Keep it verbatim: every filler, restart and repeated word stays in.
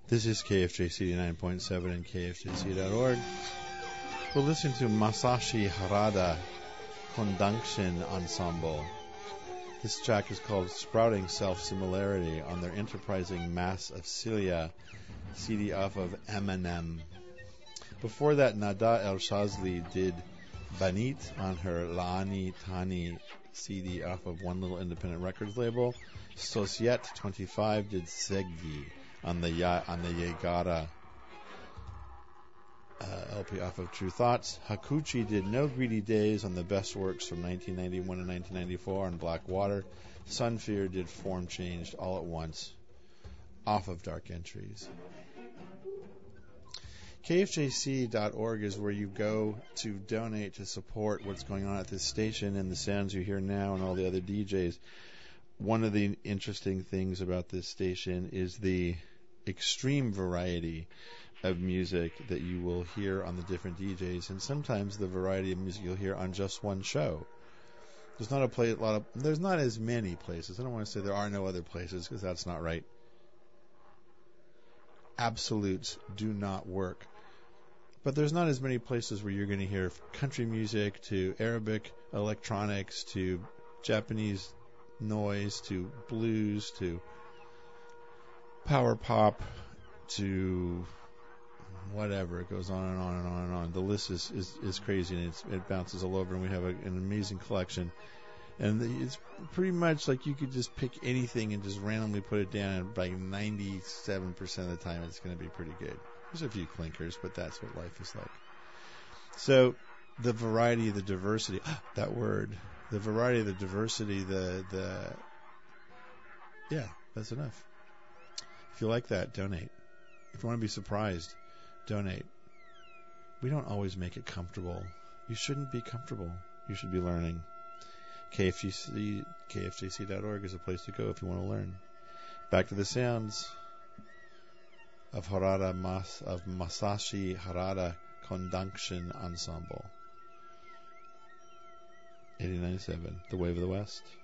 This is K F J C nine point seven and K F J C dot org. We're listening to Masashi Harada Kondanshin Ensemble. This track is called Sprouting Self-Similarity on their enterprising Mass of Celia C D off of Eminem. Before that, Nada El Shazli did Banit on her Laani Tani C D off of One Little Independent Records label. Societ twenty-five did Seggi on the ya- on the Yegara uh, L P off of True Thoughts. Hakuchi did No Greedy Days on the Best Works from nineteen ninety-one and nineteen ninety-four on Black Water. Sunfear did Form Changed All at Once off of Dark Entries. K F J C dot org is where you go to donate to support what's going on at this station and the sounds you hear now and all the other D Js. One of the interesting things about this station is the extreme variety of music that you will hear on the different D Js, and sometimes the variety of music you'll hear on just one show. There's not a play, a lot of, there's not as many places. I don't want to say there are no other places because that's not right. Absolutes do not work. But there's not as many places where you're going to hear country music to Arabic electronics to Japanese noise to blues to power pop to whatever. It goes on and on and on and on. The list is, is, is crazy, and it's, it bounces all over, and we have a, an amazing collection. And the, it's pretty much like you could just pick anything and just randomly put it down, and like ninety-seven percent of the time it's going to be pretty good. There's a few clinkers, but that's what life is like. So the variety, the diversity, that word, the variety, the diversity, the, the, yeah, that's enough. If you like that, donate. If you want to be surprised, donate. We don't always make it comfortable. You shouldn't be comfortable. You should be learning. K F J C, K F J C dot org is a place to go if you want to learn. Back to the sounds of Harada Mas, of Masashi Harada Kondanshin Ensemble. eighty-nine point seven, The Wave of the West.